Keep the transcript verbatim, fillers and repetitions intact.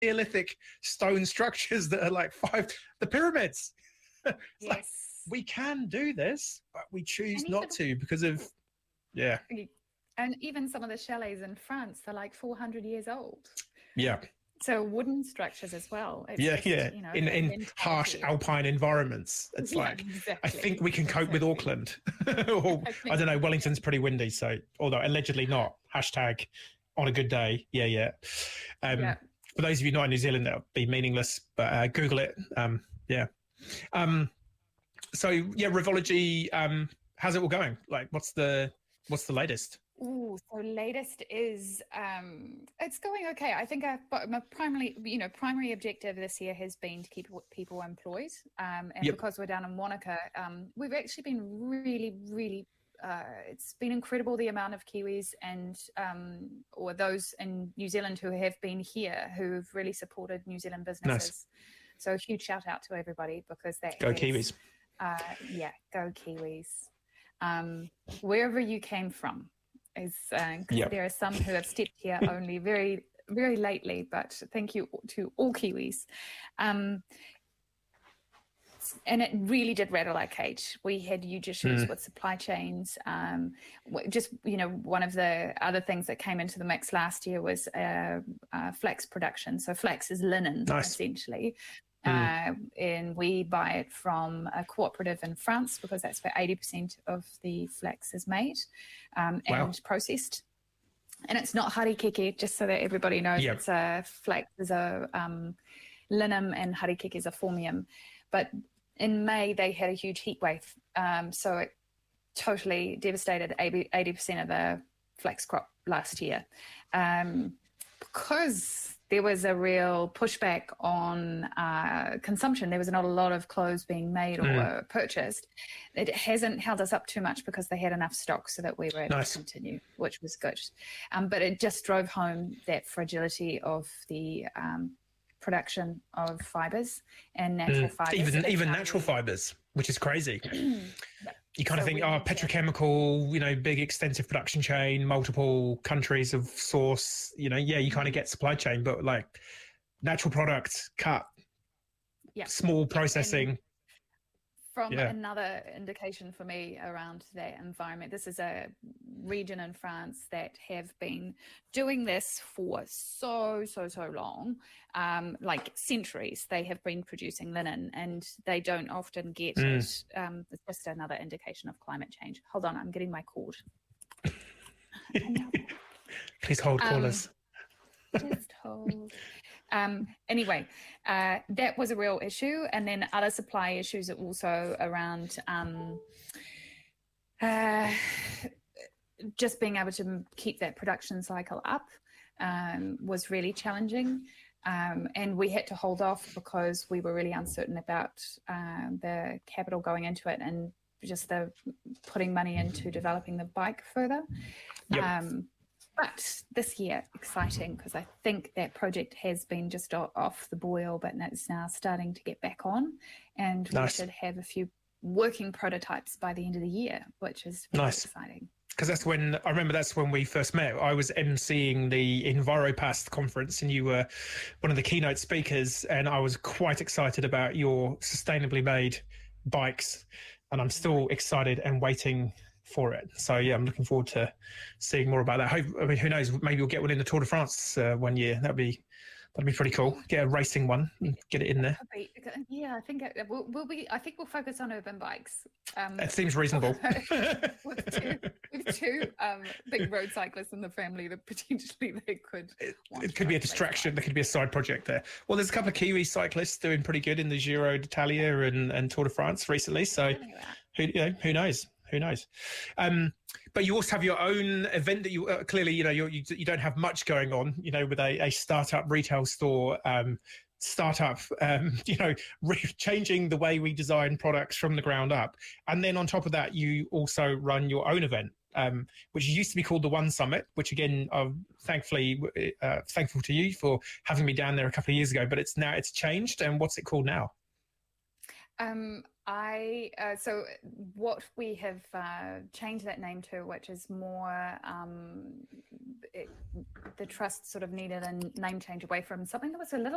Neolithic stone structures that are like five, the pyramids. It's yes. like, we can do this, but we choose And not even, to because of, yeah. and even some of the chalets in France are like four hundred years old. Yeah. So wooden structures as well. It's yeah, just, yeah. You know, in in harsh alpine environments, it's yeah, like exactly. I think we can cope exactly. with Auckland. or, I, I don't know. Wellington's pretty windy, so although allegedly not. Hashtag on a good day. Yeah, yeah. Um, yeah. For those of you not in New Zealand, that'll be meaningless, but uh, Google it. Um, yeah. Um, so yeah, Revology. Um, how's it all going? Like, what's the what's the latest? Ooh, so latest is um, it's going okay. I think our, my primary, you know, primary objective this year has been to keep people employed, um, and yep. because we're down in Wanaka, um, we've actually been really, really. Uh, it's been incredible the amount of Kiwis and um, or those in New Zealand who have been here who've really supported New Zealand businesses. Nice. So a huge shout out to everybody because that go has, Kiwis. Uh, yeah, go Kiwis. Um, wherever you came from. Is uh, yep. There are some who have stepped here only very, very lately, but thank you to all Kiwis. Um, and it really did rattle our cage. We had huge issues mm. with supply chains. Um, just, you know, one of the other things that came into the mix last year was uh, uh, flax production. So flax is linen, nice. essentially. Mm. Uh, and we buy it from a cooperative in France because that's where eighty percent of the flax is made um, and wow. processed. And it's not harikeke, just so that everybody knows. Yep. It's a flax is a um, linum and harikeke is a formium. But in May, they had a huge heat wave. Um, so it totally devastated eighty percent of the flax crop last year. Um, because there was a real pushback on uh, consumption. There was not a lot of clothes being made or mm. purchased. It hasn't held us up too much because they had enough stock so that we were able nice. to continue, which was good. Um, but it just drove home that fragility of the um, production of fibres and natural mm. fibres. Even even natural fibres, which is crazy. yeah. You kind so of think, oh, petrochemical, you know, big extensive production chain, multiple countries of source, you know, yeah, you kind of get supply chain, but like natural products, cut, yeah. small processing. And from yeah. another indication for me around that environment, this is a region in France that have been doing this for so, so, so long, um, like centuries. They have been producing linen and they don't often get mm. it. Um, it's just another indication of climate change. Hold on, I'm getting my cord. Please hold, callers. Um, just hold. Um, anyway, uh, that was a real issue. And then other supply issues are also around um, uh, just being able to keep that production cycle up um, was really challenging. Um, and we had to hold off because we were really uncertain about uh, the capital going into it and just the putting money into developing the bike further. Yep. Um, But this year, exciting, because I think that project has been just off the boil, but it's now starting to get back on. And nice. we should have a few working prototypes by the end of the year, which is really nice. exciting. Because that's when, I remember that's when we first met. I was emceeing the EnviroPast conference and you were one of the keynote speakers, and I was quite excited about your sustainably made bikes. And I'm still excited and waiting for it. So yeah, I'm looking forward to seeing more about that. Hope, I mean, who knows? Maybe we'll get one in the Tour de France uh, one year. That'd be that'd be pretty cool. Get a racing one and get it in there. Yeah, I think it, we'll, we'll be. I think we'll focus on urban bikes. Um, that seems reasonable. with two, with two um, big road cyclists in the family, that potentially they could. It, it could be a distraction. There could be a side project there. Well, there's a couple of Kiwi cyclists doing pretty good in the Giro d'Italia and, and Tour de France recently. So who you know, who knows? Who knows? Um, but you also have your own event that you uh, clearly, you know, you're, you you don't have much going on, you know, with a, a startup retail store, um, startup, um, you know, re- changing the way we design products from the ground up. And then on top of that, you also run your own event, um, which used to be called the One Summit, which again, I'm thankfully uh, thankful to you for having me down there a couple of years ago, but it's now it's changed. And what's it called now? Um, I uh, so what we have uh, changed that name to, which is more um, it, the trust sort of needed a name change away from something that was a little